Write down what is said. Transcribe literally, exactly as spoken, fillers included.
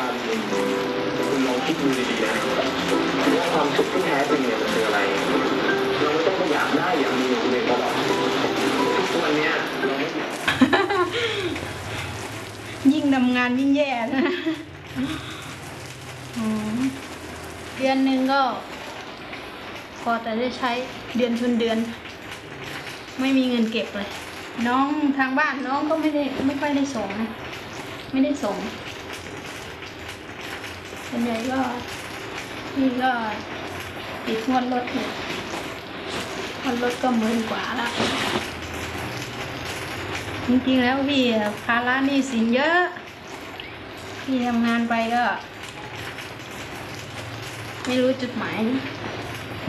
คุณลองคิดดูดีๆนะว่าความสุขที่แท้จริงเนี่ยมันคืออะไรเราไม่ต้องไปอยากได้อย่างเดียวเลยตลอดทุกวันเนี้ยเราไม่ยิ่งทำงานยิ่งแย่นะเดือนหนึ่งก็พอแต่ได้ใช้เดือนชนเดือนไม่มีเงินเก็บเลยน้องทางบ้านน้องก็ไม่ได้ไม่ค่อยได้ส่งนะไม่ได้ส่งส่วนใหญ่ก็นี่ก็ติดงวดรถเนี่ยงวดรถก็หมื่นกว่าแล้วจริงๆแล้วพี่ภาระหนี้สินเยอะพี่ทำงานไปก็ไม่รู้จุดหมาย